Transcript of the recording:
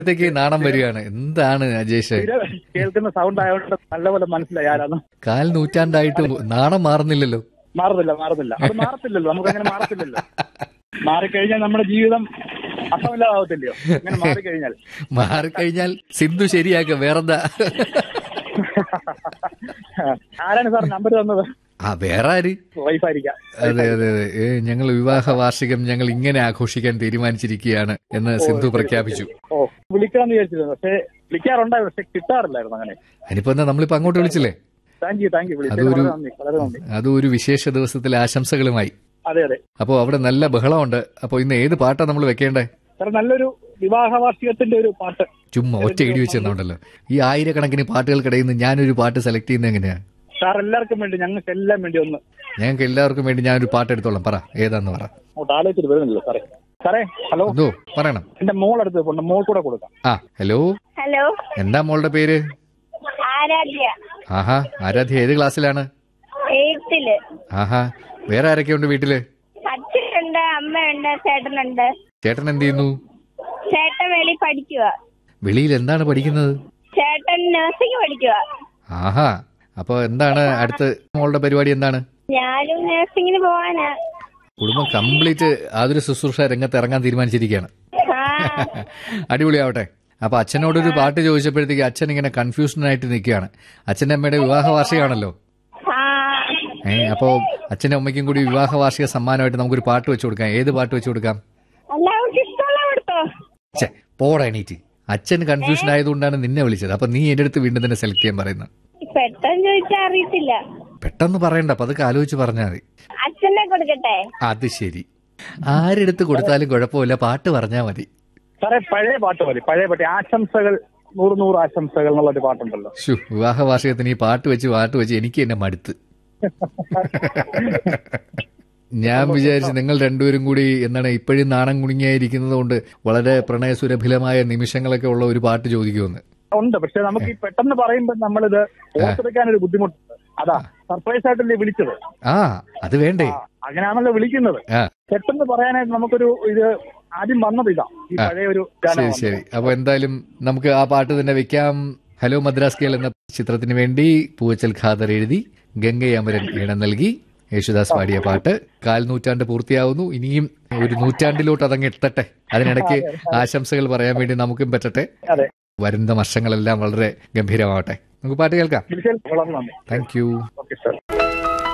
ത്തേക്ക് നാണം വരികയാണ്. എന്താണ് അജേഷ്? കേൾക്കുന്ന സൗണ്ട് ആയതുകൊണ്ട് നല്ലപോലെ മനസ്സിലായി ആരാണ്. കാൽ നൂറ്റാണ്ടായിട്ട് നാണം മാറുന്നില്ലല്ലോ. മാറുന്നില്ല. അത് മാറത്തില്ലല്ലോ, നമുക്ക് അങ്ങനെ മാറത്തില്ലല്ലോ. മാറിക്കഴിഞ്ഞാൽ നമ്മുടെ ജീവിതം അർത്ഥമില്ലാതാവത്തില്ലയോ? അങ്ങനെ മാറിക്കഴിഞ്ഞാൽ സിന്ധു ശരിയാക്ക, വേറെന്താ? ആരാണ് സാർ നമ്പർ തന്നത്? വേറെ ആര്? വൈഫായിരിക്കാം. അതെ. ഞങ്ങൾ വിവാഹ വാർഷികം ഞങ്ങൾ ഇങ്ങനെ ആഘോഷിക്കാൻ തീരുമാനിച്ചിരിക്കുകയാണ് എന്ന് സിന്ധു പ്രഖ്യാപിച്ചു. വിളിക്കാന്ന് വിചാരിച്ചിരുന്നു, പക്ഷെ വിളിക്കാറുണ്ടായിരുന്നു, പക്ഷെ കിട്ടാറില്ലായിരുന്നു. അങ്ങനെ അതിനിപ്പോ എന്താ, നമ്മളിപ്പോ അങ്ങോട്ട് വിളിച്ചില്ലേ? Thank you. അതൊരു വിശേഷ ദിവസത്തിലെ ആശംസകളുമായി. അതെ. അപ്പൊ അവിടെ നല്ല ബഹളമുണ്ട്. അപ്പൊ ഇന്ന് ഏത് പാട്ടാ നമ്മൾ വെക്കേണ്ടേ? സാർ നല്ലൊരു വിവാഹ വാർഷികത്തിന്റെ ഒരു പാട്ട്. ചുമ്മാ ഒറ്റ ഇടി വെച്ചെന്നുണ്ടല്ലോ. ഈ ആയിരക്കണക്കിന് പാട്ടുകൾക്കിടയിൽ നിന്ന് ഞാനൊരു പാട്ട് സെലക്ട് ചെയ്യുന്നത് എങ്ങനെയാ? സാർ എല്ലാവർക്കും വേണ്ടി, ഞങ്ങൾക്ക് എല്ലാം വേണ്ടി ഒന്ന്. ഞങ്ങൾക്ക് എല്ലാവർക്കും വേണ്ടി ഞാനൊരു പാട്ട് എടുത്തോളാം. പറ, ഏതാന്ന് പറ. ആലോചിച്ചിട്ട് വരുന്നില്ല സാറേ. സാറേ ഹലോ. എന്തോ പറയണം? എന്റെ മോൾ അടുത്ത് മോൾ കൂടെ കൊടുക്കാം. ഹലോ. എന്താ മോളുടെ പേര്? ആരാധ്യ. ആഹാ, ആരാധ്യ ഏത് ക്ലാസ്സിലാണ്? 8th. ആഹാ, വേറെ ആരൊക്കെയുണ്ട് വീട്ടില്? അച്ഛനുണ്ട്, അമ്മയുണ്ട്, ചേട്ടനുണ്ട്. ചേട്ടൻ എന്ത് ചെയ്യുന്നു? ചേട്ടൻ വെളിയിൽ പഠിക്കുക. വെളിയിൽ എന്താണ് പഠിക്കുന്നത്? ചേട്ടൻ നഴ്സിംഗ് പഠിക്കുക. ആഹാ, അപ്പൊ എന്താണ് അടുത്ത മോളുടെ പരിപാടി? എന്താണ്? ഞാനും നഴ്സിംഗിന് പോവാനാ. കുടുംബം കംപ്ലീറ്റ് ആതുര ശുശ്രൂഷ രംഗത്ത് ഇറങ്ങാൻ തീരുമാനിച്ചിരിക്കുകയാണ്. അടിപൊളിയാവട്ടെ. അപ്പൊ അച്ഛനോടൊരു പാട്ട് ചോദിച്ചപ്പോഴത്തേക്ക് അച്ഛൻ ഇങ്ങനെ കൺഫ്യൂഷനായിട്ട് നിൽക്കുകയാണ്. അച്ഛൻ്റെ അമ്മയുടെ വിവാഹ വാർഷികമാണല്ലോ. അപ്പോ അച്ഛനും അമ്മയ്ക്കും കൂടി വിവാഹ വാർഷിക സമ്മാനമായിട്ട് നമുക്കൊരു പാട്ട് വെച്ചു കൊടുക്കാം. ഏത് പാട്ട് വെച്ചു കൊടുക്കാം? പോടാ എണീറ്റ്. അച്ഛൻ കൺഫ്യൂഷൻ ആയതുകൊണ്ടാണ് നിന്നെ വിളിച്ചത്. അപ്പൊ നീ എന്റെ അടുത്ത് വീണ്ടും തന്നെ സെലക്ട് ചെയ്യാൻ പറയുന്നത്. പെട്ടെന്ന് ചോദിച്ചാൽ അറിയത്തില്ല. പെട്ടെന്ന് പറയണ്ട, അപ്പൊ അതൊക്കെ ആലോചിച്ച് പറഞ്ഞാൽ മതി. അച്ഛനെ കൊടുക്കട്ടെ? അത് ശരി, ആരെടുത്ത് കൊടുത്താലും കുഴപ്പമില്ല, പാട്ട് പറഞ്ഞാൽ മതി. സാറേ പഴയ പാട്ട് മതി. പഴയ പാട്ട്, ആശംസകൾ 100 ആശംസകൾ എന്നുള്ളൊരു പാട്ടുണ്ടല്ലോ. വിവാഹ വാർഷികത്തിന് ഈ പാട്ട് വെച്ച് എനിക്ക് എന്നെ മടുത്ത്. ഞാൻ വിചാരിച്ചു നിങ്ങൾ രണ്ടുപേരും കൂടി എന്താണ് ഇപ്പോഴും നാണം കുണുങ്ങിയായിരിക്കുന്നത് കൊണ്ട് വളരെ പ്രണയസുരഭിലമായ നിമിഷങ്ങളൊക്കെ ഉള്ള ഒരു പാട്ട് ചോദിക്കുമെന്ന് ഉണ്ട്. പക്ഷെ നമുക്ക് ഈ പെട്ടെന്ന് പറയുമ്പോൾ നമ്മളിത് ഓർത്തെടുക്കാനൊരു ബുദ്ധിമുട്ടുണ്ട്. അതാ സർപ്രൈസ് ആയിട്ടല്ലേ വിളിച്ചത്. അത് വേണ്ടേ? അങ്ങനെയാണല്ലോ വിളിക്കുന്നത്. പെട്ടെന്ന് പറയാനായിട്ട് നമുക്കൊരു ഇത് ആദ്യം വന്നത് ഇതാ, ഈ പഴയ ഒരു ഗാനം. ശരി. അപ്പൊ എന്തായാലും നമുക്ക് ആ പാട്ട് തന്നെ വെക്കാം. ഹലോ മദ്രാസ് കേൾ എന്ന ചിത്രത്തിന് വേണ്ടി പൂവച്ചൽ ഖാദർ എഴുതി ഗംഗയമരൻ ഈണം നൽകി യേശുദാസ് പാടിയ പാട്ട്. 1/4 നൂറ്റാണ്ട് പൂർത്തിയാവുന്നു. ഇനിയും ഒരു നൂറ്റാണ്ടിലോട്ട് അതങ്ങ് എത്തട്ടെ. അതിനിടയ്ക്ക് ആശംസകൾ പറയാൻ വേണ്ടി നമുക്കും പറ്റട്ടെ. വരുന്ന വർഷങ്ങളെല്ലാം വളരെ ഗംഭീരമാവട്ടെ. നമുക്ക് പാട്ട് കേൾക്കാം. Thank you.